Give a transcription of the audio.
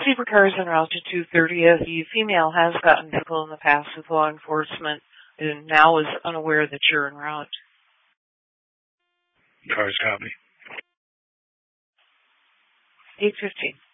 Zebra car is en route to 230th. The female has gotten vehicle in the past with law enforcement and now is unaware that you're en route. Cars copy. 8:15.